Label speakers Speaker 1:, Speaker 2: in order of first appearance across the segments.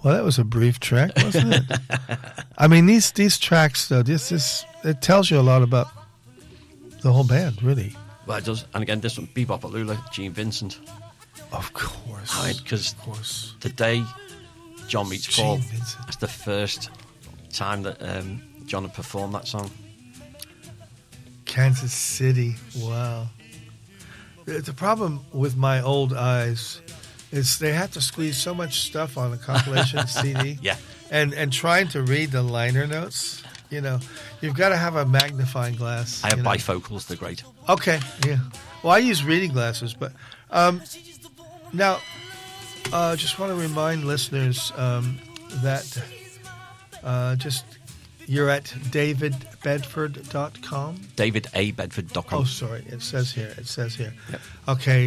Speaker 1: Well, that was a brief track, wasn't it? I mean, these tracks, though, it tells you a lot about the whole band, really.
Speaker 2: Well, it does. And again, this one, Bebop Alula, Gene Vincent.
Speaker 1: Of course.
Speaker 2: Because the day John meets Paul,
Speaker 1: Vincent.
Speaker 2: that's the first time that John had performed that song.
Speaker 1: Kansas City. Wow. The problem with my old eyes is they have to squeeze so much stuff on a compilation CD.
Speaker 2: Yeah.
Speaker 1: And trying to read the liner notes, you've got to have a magnifying glass.
Speaker 2: I have bifocals, they're great.
Speaker 1: Okay, yeah. Well, I use reading glasses, but now, just want to remind listeners that you're at davidbedford.com.
Speaker 2: davidabedford.com.
Speaker 1: Oh, sorry. It says here.
Speaker 2: Yep.
Speaker 1: Okay,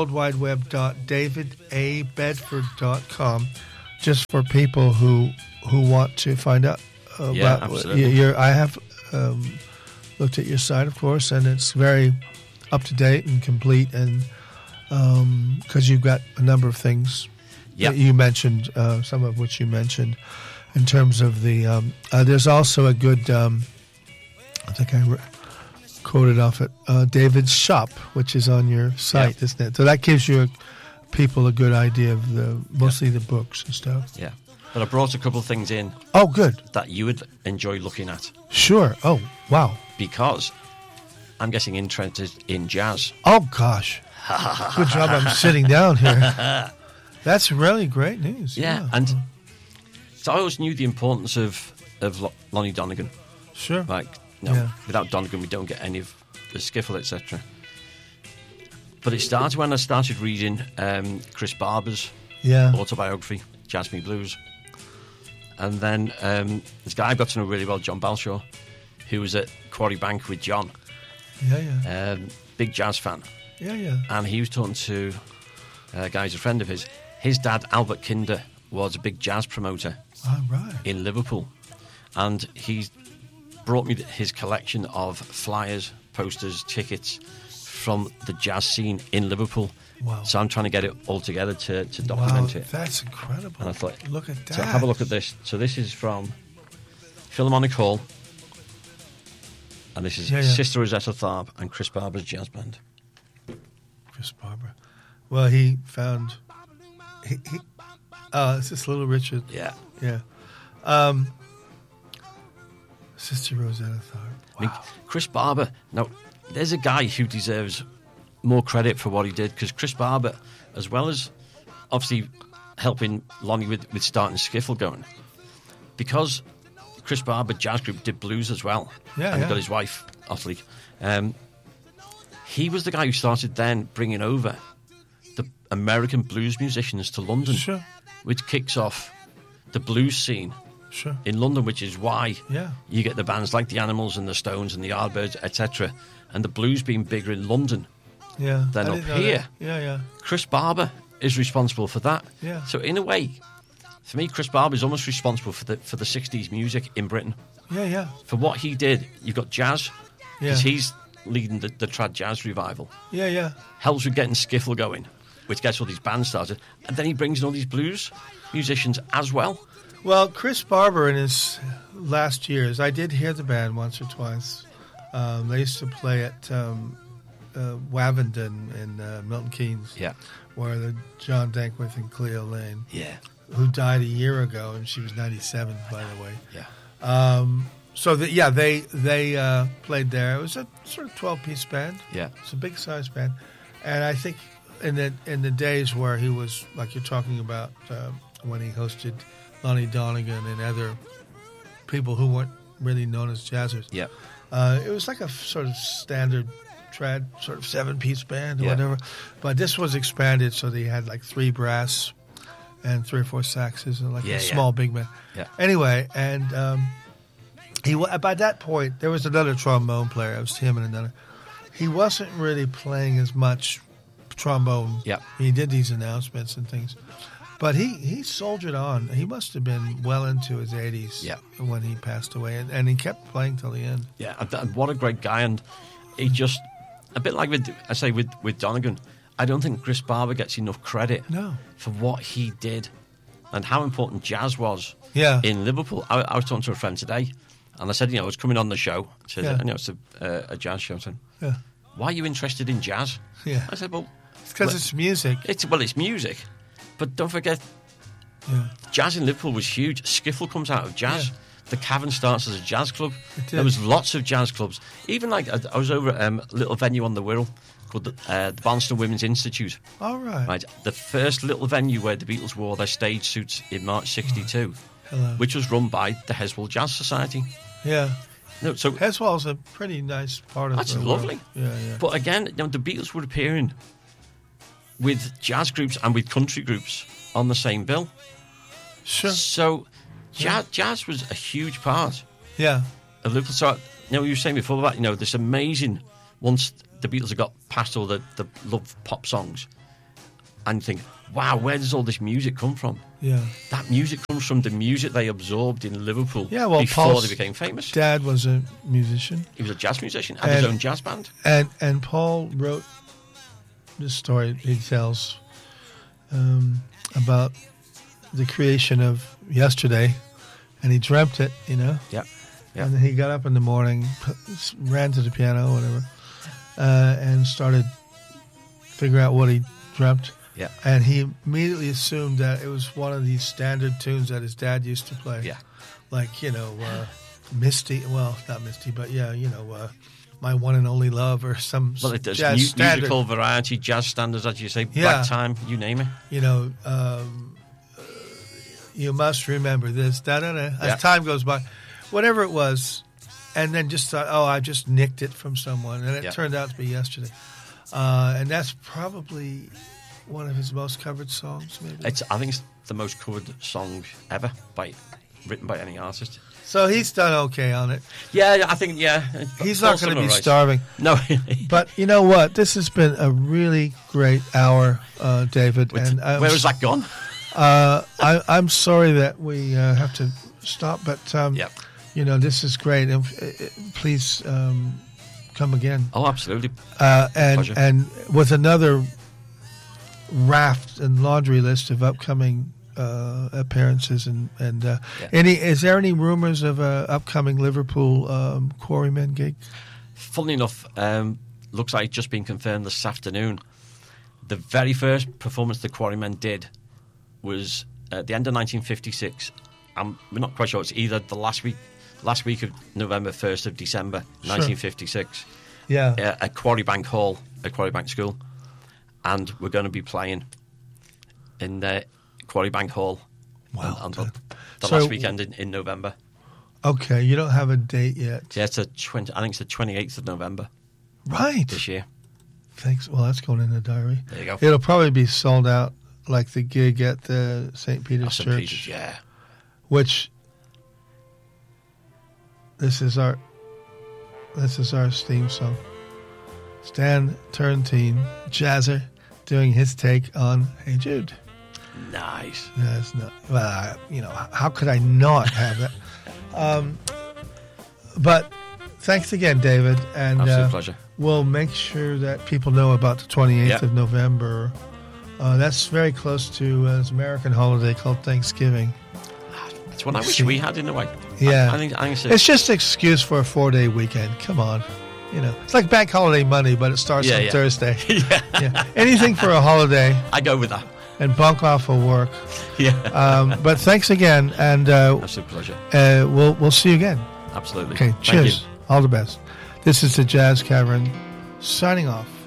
Speaker 1: worldwideweb.davidabedford.com, just for people who want to find out about
Speaker 2: absolutely.
Speaker 1: I have looked at your site, of course, and it's very up to date and complete, and because you've got a number of things that you mentioned, some of which you mentioned in terms of the. There's also a good. I think I quoted off it. David's Shop, which is on your site, isn't it? So that gives you people a good idea of mostly the books and stuff.
Speaker 2: Yeah. But I brought a couple of things in.
Speaker 1: Oh, good.
Speaker 2: That you would enjoy looking at.
Speaker 1: Sure. Oh, wow.
Speaker 2: Because I'm getting interested in jazz.
Speaker 1: Oh, gosh. Good job I'm sitting down here. That's really great news.
Speaker 2: Yeah. And so I always knew the importance of Lonnie Donegan.
Speaker 1: Sure.
Speaker 2: Without Donegan, we don't get any of the skiffle, etc. But it started when I started reading Chris Barber's autobiography, Jazz Me Blues. And then this guy I got to know really well, John Balshaw, who was at Quarry Bank with John.
Speaker 1: Yeah.
Speaker 2: Big jazz fan.
Speaker 1: Yeah.
Speaker 2: And he was talking to a guy who's a friend of his. His dad, Albert Kinder, was a big jazz promoter in Liverpool. And he brought me his collection of flyers, posters, tickets from the jazz scene in Liverpool.
Speaker 1: Wow.
Speaker 2: So I'm trying to get it all together to document it.
Speaker 1: That's incredible.
Speaker 2: And I thought,
Speaker 1: look at that.
Speaker 2: So have a look at this. So this is from Philharmonic Hall. And this is Sister Rosetta Tharpe and Chris Barber's jazz band.
Speaker 1: Chris Barber. Well, he found... it's this Little Richard.
Speaker 2: Yeah.
Speaker 1: Sister Rosetta Tharpe. Wow.
Speaker 2: I mean, Chris Barber... Now, there's a guy who deserves more credit for what he did, because Chris Barber, as well as obviously helping Lonnie with starting Skiffle going, because Chris Barber Jazz Group did blues as well, and got his wife, Ottilie. He was the guy who started then bringing over the American blues musicians to London, which kicks off the blues scene in London, which is why you get the bands like the Animals and the Stones and the Yardbirds, etc., and the blues being bigger in London than up here. Chris Barber is responsible for that. So in a way, for me, Chris Barber is almost responsible for the 60s music in Britain. For what he did, you've got jazz, because he's leading the trad jazz revival. Helps with getting Skiffle going, which gets all these bands started, and then he brings in all these blues musicians as well.
Speaker 1: Well, Chris Barber in his last years, I did hear the band once or twice. They used to play at Wavendon in Milton Keynes, where the John Dankworth and Cleo Lane, who died a year ago, and she was 97, by the way. So they played there. It was a sort of 12-piece band. It's a big size band, and I think in the days where he was, like you're talking about, when he hosted Lonnie Donegan and other people who weren't really known as jazzers. It was like a sort of standard trad, sort of 7-piece band or whatever. But this was expanded, so they had like 3 brass and 3 or 4 saxes and like a small big band. Anyway, and by that point, there was another trombone player. It was him and another. He wasn't really playing as much trombone. He did these announcements and things. But he soldiered on. He must have been well into his 80s when he passed away, and he kept playing till the end.
Speaker 2: And what a great guy. And he just, a bit like with Donegan, I don't think Chris Barber gets enough credit for what he did and how important jazz was in Liverpool. I was talking to a friend today, and I said, I was coming on the show. I said, it's a jazz show. I said, why are you interested in jazz?
Speaker 1: Yeah.
Speaker 2: I said, well...
Speaker 1: It's because it's music.
Speaker 2: It's music. But don't forget, jazz in Liverpool was huge. Skiffle comes out of jazz. Yeah. The Cavern starts as a jazz club. There was lots of jazz clubs. Even I was over at a little venue on the Wirral called the Barnston Women's Institute.
Speaker 1: All right.
Speaker 2: Right. The first little venue where the Beatles wore their stage suits in March '62, which was run by the Heswall Jazz Society.
Speaker 1: Yeah.
Speaker 2: No, so
Speaker 1: Heswall's a pretty nice part of
Speaker 2: that's
Speaker 1: the
Speaker 2: lovely.
Speaker 1: World. Yeah.
Speaker 2: But again, the Beatles were appearing with jazz groups and with country groups on the same bill.
Speaker 1: Sure.
Speaker 2: So jazz was a huge part.
Speaker 1: Yeah.
Speaker 2: Of Liverpool. So you were saying before about this amazing. Once the Beatles had got past all the love pop songs, and you think, wow, where does all this music come from?
Speaker 1: Yeah.
Speaker 2: That music comes from the music they absorbed in Liverpool before they became famous.
Speaker 1: Dad was a musician.
Speaker 2: He was a jazz musician, had his own jazz band.
Speaker 1: And Paul wrote this story he tells about the creation of Yesterday, and he dreamt it,
Speaker 2: Yeah.
Speaker 1: And then he got up in the morning, ran to the piano, whatever, and started figuring out what he dreamt.
Speaker 2: Yeah.
Speaker 1: And he immediately assumed that it was one of these standard tunes that his dad used to play.
Speaker 2: Yeah.
Speaker 1: Like, Misty, well, not Misty, but My One and Only Love or some jazz standard.
Speaker 2: Musical variety, jazz standards, as you say, ragtime, you name it.
Speaker 1: You must remember this, da-da-da, as time goes by. Whatever it was, and then just thought, I just nicked it from someone, and it turned out to be Yesterday. And that's probably one of his most covered songs, maybe.
Speaker 2: I think it's the most covered song ever, written by any artist.
Speaker 1: So he's done okay on it.
Speaker 2: Yeah, I think,
Speaker 1: He's not going to be starving.
Speaker 2: No.
Speaker 1: But you know what? This has been a really great hour, David.
Speaker 2: Where has that gone?
Speaker 1: I'm sorry that we have to stop, but this is great. And please come again.
Speaker 2: Oh, absolutely.
Speaker 1: And with another raft and laundry list of upcoming appearances is there any rumors of a upcoming Liverpool Quarrymen gig?
Speaker 2: Funnily enough, looks like it's just been confirmed this afternoon. The very first performance the Quarrymen did was at the end of 1956. We're not quite sure. It's either the last week of November, 1st of December, 1956.
Speaker 1: Yeah.
Speaker 2: At Quarrybank Hall, at Quarrybank School. And we're going to be playing in the Quarrybank Hall on the last weekend in November.
Speaker 1: Okay, you don't have a date yet.
Speaker 2: Yeah, I think it's the 28th of November.
Speaker 1: Right.
Speaker 2: This year.
Speaker 1: Thanks. Well, that's going in the diary.
Speaker 2: There you go.
Speaker 1: It'll probably be sold out like the gig at the St. Peter's Church.
Speaker 2: Peter's, yeah.
Speaker 1: Which this is our theme song. Stan Turrentine, jazzer, doing his take on Hey Jude.
Speaker 2: Nice.
Speaker 1: That's not, well, how could I not have that? But thanks again, David. And
Speaker 2: absolute pleasure.
Speaker 1: We'll make sure that people know about the 28th of November. That's very close to an American holiday called Thanksgiving.
Speaker 2: That's what I wish we had in a way.
Speaker 1: Yeah.
Speaker 2: I think
Speaker 1: it's just an excuse for a 4-day weekend. Come on. It's like bank holiday Monday, but it starts on Thursday. Anything for a holiday.
Speaker 2: I go with that.
Speaker 1: And bunk off of work.
Speaker 2: Yeah.
Speaker 1: But thanks again, and
Speaker 2: absolute pleasure.
Speaker 1: We'll see you again.
Speaker 2: Absolutely.
Speaker 1: Okay. Cheers. All the best. This is the Jazz Cavern signing off.